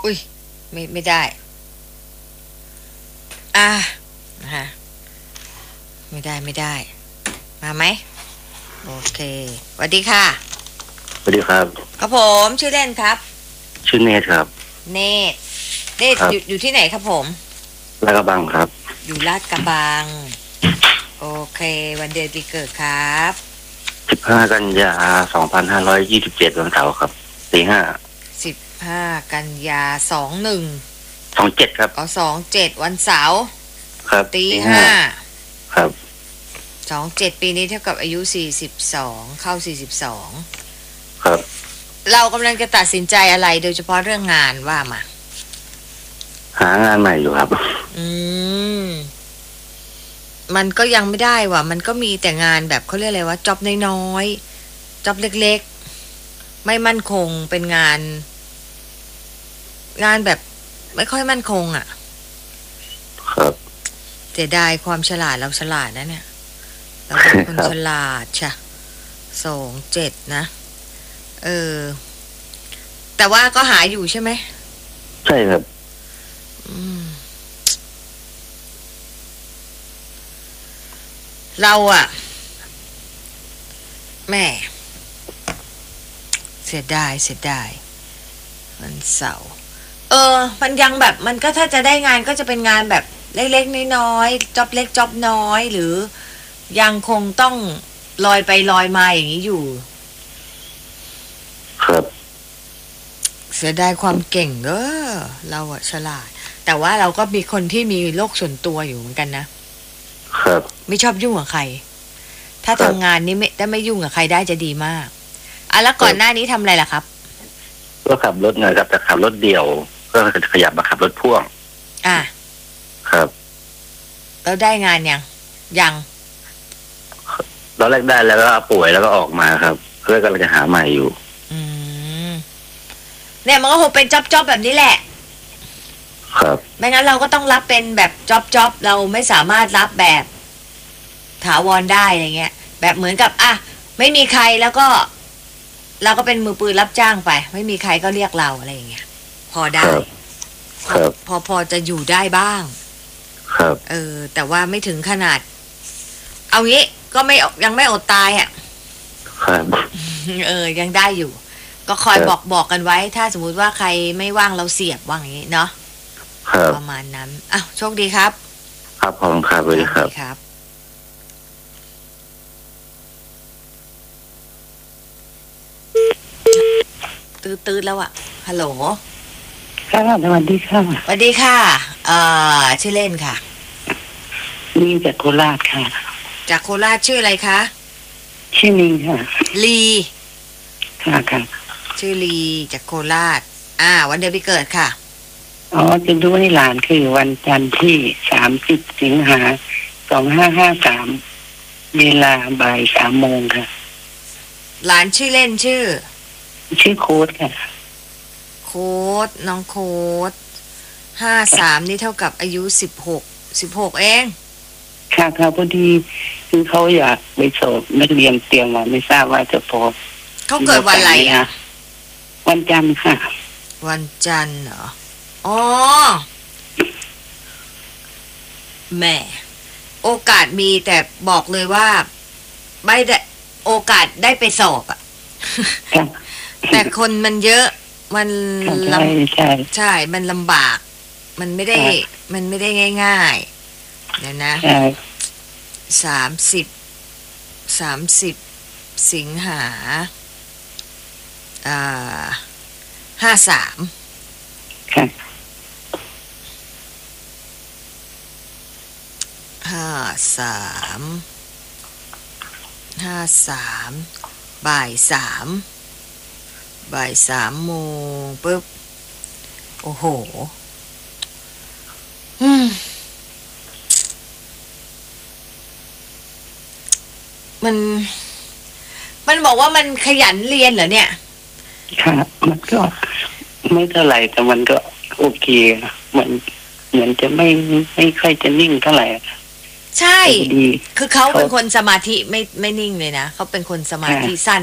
อุ้ยไม่ได้อ่ะนะฮะไม่ได้มาไหมโอเคสวัสดีค่ะสวัสดีครับครับผมชื่อเล่นครับชื่อเนธครับเนธอยู่ที่ไหนครับผมลาดกระบังครับอยู่ลาดกระบังโอเควันเดือนปีเกิดครับ 15 กันยา 2527วันเสาร์ครับ 15 กันยา 27ครับ 27วันเสาร์ครับ 5 ครับ 27ปีนี้เท่ากับอายุ42เข้า42 ครับเรากำลังจะตัดสินใจอะไรโดยเฉพาะเรื่องงานว่ามาหางานใหม่อยู่ครับมันก็ยังไม่ได้ว่ะมันก็มีแต่งานแบบเขาเรียกอะไรว่าจ็อบน้อยๆจ็อบเล็กๆไม่มั่นคงเป็นงานแบบไม่ค่อยมั่นคงอ่ะครับเสียดายความฉลาดเราฉลาดนะเนี่ยเราเป็นคนฉลาดใช่27นะแต่ว่าก็หาอยู่ใช่ไหมใช่ครับเราอะแม่เสียดายวันเสาร์มันยังแบบมันก็ถ้าจะได้งานก็จะเป็นงานแบบเล็กๆน้อยๆจ็อบเล็กจ็อบน้อยหรือยังคงต้องลอยไปลอยมาอย่างนี้อยู่ครับเสียดายความเก่งเราอะฉลาดแต่ว่าเราก็มีคนที่มีโลกส่วนตัวอยู่เหมือนกันนะครับไม่ชอบยุ่งกับใครถ้าทำงานนี้ไม่ยุ่งกับใครได้จะดีมากแล้วก่อนหน้านี้ทำอะไรล่ะครับก็ขับรถไงครับแต่ขับรถเดี่ยวก็ขยับมาขับรถพ่วงครับแล้วได้งานยังตอนแรกได้แล้วก็ป่วยแล้วก็ออกมาครับก็กำลังจะหาใหม่อยู่เนี่ยมันก็คงเป็นจ็อบแบบนี้แหละครับไม่งั้นเราก็ต้องรับเป็นแบบจ็อบเราไม่สามารถรับแบบถาวรได้อะไรเงี้ยแบบเหมือนกับไม่มีใครแล้วก็เราก็เป็นมือปืนรับจ้างไปไม่มีใครก็เรียกเราอะไรอย่างเงี้ยพอได้พอจะอยู่ได้บ้างครับแต่ว่าไม่ถึงขนาดเอางี้ก็ยังไม่อดตายครับยังได้อยู่ก็คอยบอกกันไว้ถ้าสมมุติว่าใครไม่ว่างเราเสียบว่างอย่างนี้เนาะประมาณนั้นโชคดีครับครับขอบคุณครับสวัสดีครับตื้อแล้วฮัลโหลค่ะสวัสดีค่ะสวัสดีค่ะชื่อเล่นค่ะนี่จากโคราชค่ะจากโคราชชื่ออะไรคะชื่อนิงค่ะลีค่ะชื่อลีจากโคราชวันเดือนปีเกิดค่ะจะดูให้หลานคือวันจันทร์ที่30 สิงหา2553เวลาบ่าย3 โมงค่ะหลานชื่อเล่นชื่อโค้ดค่ะโค้ดน้องโค้ด53นี่เท่ากับอายุ16เองค่ะพอดีคือเขาอยากไปสอบนักเรียนเตรียมมาไม่ทราบว่าจะพอเขาเกิดวันอะไรวันจันทร์ค่ะวันจันทร์เหรอแม่โอกาสมีแต่บอกเลยว่าไม่ได้โอกาสได้ไปสอบแต่คนมันเยอะมันใช่มันลำบากมันไม่ได้ง่ายๆเดี๋ยวนะ30สิงหา53 ค่ะ 53บ่าย3 โมงปุ๊บโอ้โหมันบอกว่ามันขยันเรียนเหรอเนี่ยค่ะมันก็ไม่เท่าไหร่แต่มันก็โอเคมันเหมือนจะไม่ค่อยจะนิ่งเท่าไหร่ใช่คือเขาเป็นคนสมาธิไม่นิ่งเลยนะเขาเป็นคนสมาธิสั้น